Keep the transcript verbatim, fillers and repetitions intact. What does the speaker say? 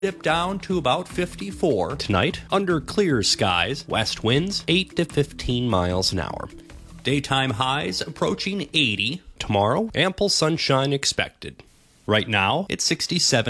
dip down to about fifty-four. Tonight, under clear skies, west winds eight to fifteen miles an hour. Daytime highs approaching eighty. Tomorrow, ample sunshine expected. Right now, it's sixty-seven.